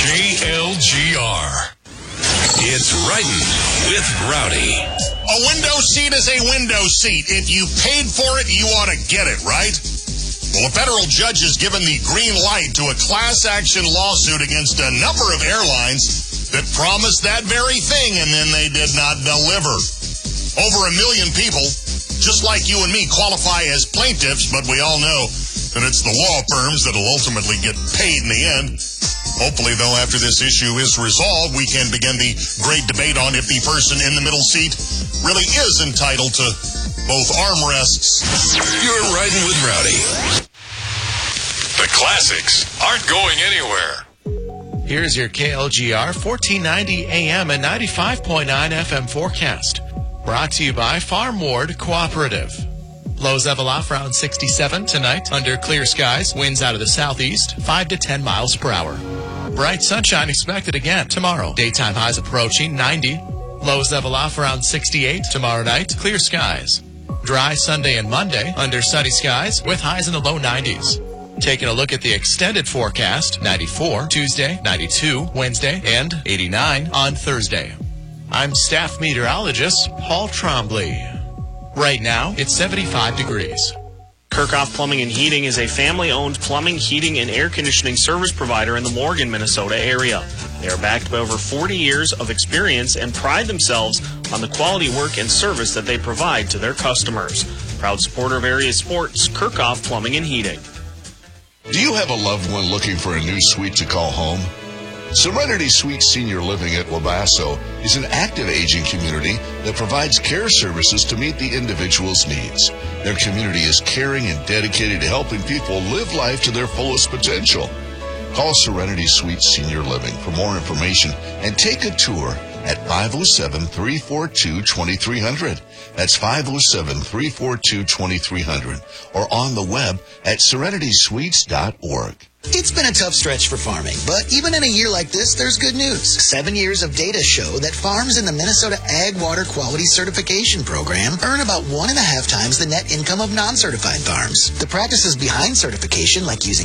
KLGR. It's Riding with Rowdy. A window seat is a window seat. If you paid for it, you ought to get it, right? Well, a federal judge has given the green light to a class action lawsuit against a number of airlines that promised that very thing, and then they did not deliver. Over 1 million people, just like you and me, qualify as plaintiffs, but we all know that it's the law firms that will ultimately get paid in the end. Hopefully, though, after this issue is resolved, we can begin the great debate on if the person in the middle seat really is entitled to both armrests. You're Riding with Rowdy. The classics aren't going anywhere. Here's your KLGR 1490 AM and 95.9 FM forecast. Brought to you by Farm Ward Cooperative. Lows level off around 67 tonight. Under clear skies, winds out of the southeast, 5 to 10 miles per hour. Bright sunshine expected again tomorrow. Daytime highs approaching 90. Lows level off around 68 tomorrow night. Clear skies. Dry Sunday and Monday. Under sunny skies with highs in the low 90s. Taking a look at the extended forecast, 94 Tuesday, 92 Wednesday, and 89 on Thursday. I'm staff meteorologist Paul Trombley. Right now, it's 75 degrees. Kirchhoff Plumbing and Heating is a family-owned plumbing, heating, and air conditioning service provider in the Morgan, Minnesota area. They are backed by over 40 years of experience and pride themselves on the quality work and service that they provide to their customers. Proud supporter of area sports, Kirchhoff Plumbing and Heating. Do you have a loved one looking for a new suite to call home? Serenity Suite Senior Living at Wabasso is an active aging community that provides care services to meet the individual's needs. Their community is caring and dedicated to helping people live life to their fullest potential. Call Serenity Suite Senior Living for more information and take a tour at 507-342-2300. That's 507-342-2300 or on the web at serenitysuites.org. It's been a tough stretch for farming, but even in a year like this, there's good news. 7 years of data show that farms in the Minnesota Ag Water Quality Certification Program earn about 1.5 times the net income of non-certified farms. The practices behind certification, like using